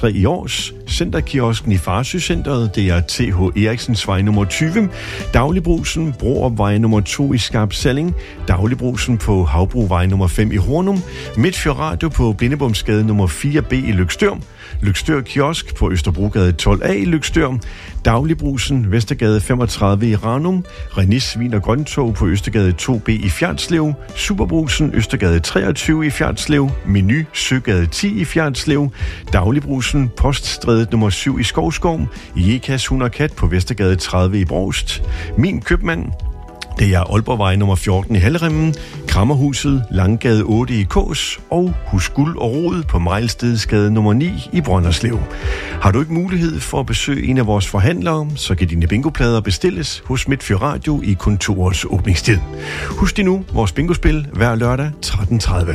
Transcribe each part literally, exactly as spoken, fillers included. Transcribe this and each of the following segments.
tre i Års, Centerkiosken i Farsø-centret, det er T H Eriksensvej nummer tyve, Dagligbrusen, Broopvej nummer to i Skarp Salling, Dagligbrusen på Havbruvej nummer fem i Hornum, Midtfjord Radio på Blindebomsgade nummer fire B i Løgstør, Løgstør Kiosk på Østerbrogade tolv A i Løgstør, Dagligbrusen, Vestergade femogtredive i Ranum, René Svin og Grøntog på Østergade to B i Fjerdslev, Superbrusen, Østergade treogtyve i Fjerdslev, Menu, Søgade ti i Fjerdslev, Dagligbrusen, Poststrædet nummer syv i Skovskov, Jekas Hund og Kat på Vestergade tredive i Brovst, Min Købmand, det er Aalborgvej nummer fjorten i Halleremmen, Krammerhuset, Langgade otte i Kås og Hus Guld og Rod på Mejlstedsgade nummer ni i Brønderslev. Har du ikke mulighed for at besøge en af vores forhandlere, så kan dine bingoplader bestilles hos Midtfjord Radio i kontorets åbningstid. Husk dig nu, vores bingospil hver lørdag tretten tredive.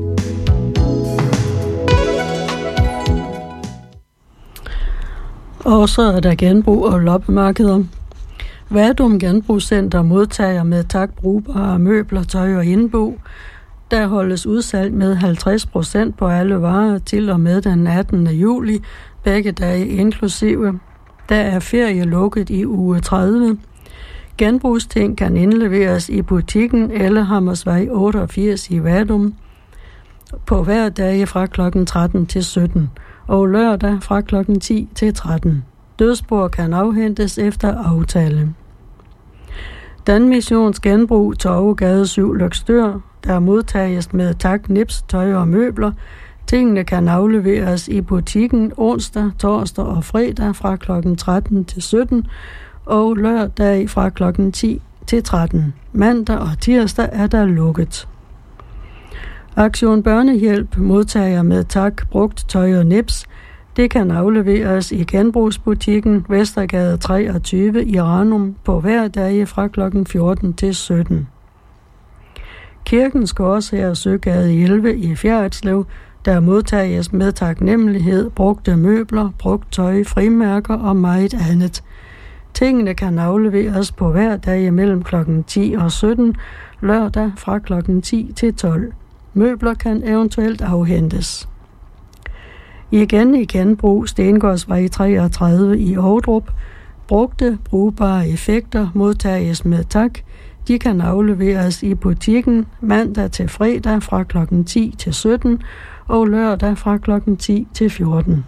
Og så er der genbrug og loppemarkeder. Vadum Genbrugscenter modtager med tak brugbare møbler, tøj og indbo. Der holdes udsalg med halvtreds procent på alle varer til og med den attende juli, begge dage inklusive. Der er ferie lukket i uge tredive. Genbrugsting kan indleveres i butikken eller Hammersvej otteogfirs i Vadum på hver dag fra klokken tretten til sytten og lørdag fra klokken ti til tretten. Dødsbord kan afhentes efter aftale. Danmissions Genbrug, Torvegade syv, Løgstør, der modtages med tak nips, tøj og møbler. Tingene kan afleveres i butikken onsdag, torsdag og fredag fra klokken tretten til sytten og lørdag fra klokken ti til tretten. Mandag og tirsdag er der lukket. Aktion Børnehjælp modtager med tak brugt tøj og nips. Det kan afleveres i genbrugsbutikken Vestergade treogtyve i Ranum på hver dag fra klokken fjorten til sytten. Kirkens Gårdsager Søgade elleve i Fjerdslev, der modtages med taknemmelighed brugte møbler, brugt tøj, frimærker og meget andet. Tingene kan afleveres på hver dag mellem klokken ti og sytten, lørdag fra klokken ti til tolv. Møbler kan eventuelt afhentes. Igen i genbrug Stengårdsvej treogtredive i Ovdrup. Brugte, brugbare effekter modtages med tak. De kan afleveres i butikken mandag til fredag fra klokken ti til sytten og lørdag fra klokken ti til fjorten.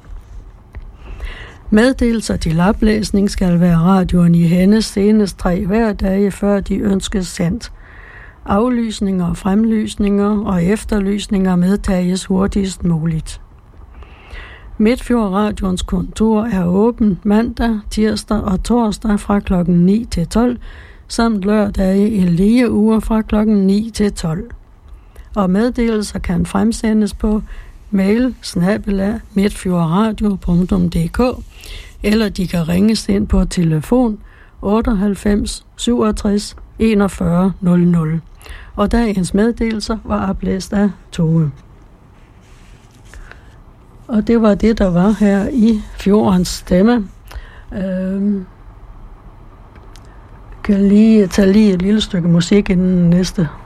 Meddelelser til oplæsning skal være radioen i hænde senest tre hverdage, før de ønskes sendt. Aflysninger, fremlysninger og efterlysninger medtages hurtigst muligt. Midtfjord Radions kontor er åbent mandag, tirsdag og torsdag fra klokken ni til tolv, samt lørdage i lige uger fra klokken ni til tolv. Og meddelelser kan fremsendes på mail snabel-a midtfjordradio punktum d k eller de kan ringes ind på telefon otteoghalvfems syvogtres enogfyrre nul nul. Og dagens meddelelser var oplæst af Tove. Og det var det, der var her i Fjordens Stemme. Øhm, kan lige tage lige et lille stykke musik inden næste